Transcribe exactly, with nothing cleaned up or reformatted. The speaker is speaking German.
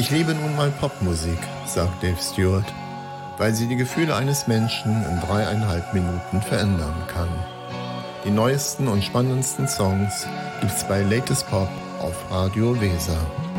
Ich liebe nun mal Popmusik, sagt Dave Stewart, weil sie die Gefühle eines Menschen in dreieinhalb Minuten verändern kann. Die neuesten und spannendsten Songs gibt's bei Latest Pop auf Radio Weser.